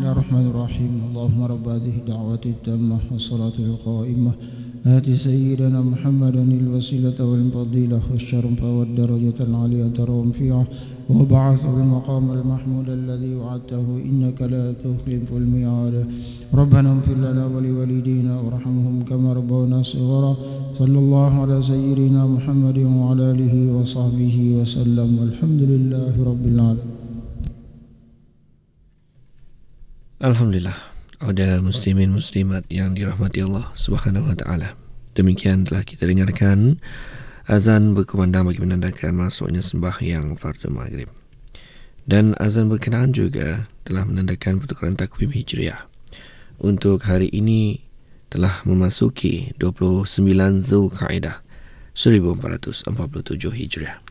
الله الرحمن الرحيم اللهم رب هذه الدعوة التامة والصلاة القائمة آت سيدنا محمدا الوسيلة والفضيلة والشرف والدرجة العالية الرفيعة وبعث المقام المحمود الذي وعدته إنك لا تخلف الميعاد ربنا اغفر لنا ولوالدينا وارحمهم كما ربونا صغارا صلى الله على سيدنا محمد وعلى آله وصحبه وسلم والحمد لله رب العالمين. Alhamdulillah, ada muslimin muslimat yang dirahmati Allah Subhanahu wa taala. Demikian telah kita dengarkan azan berkumandang bagi menandakan masuknya sembahyang fardu maghrib. Dan azan berkenaan juga telah menandakan pertukaran takvim Hijriah. Untuk hari ini telah memasuki 29 Zulkaidah 1447 Hijriah.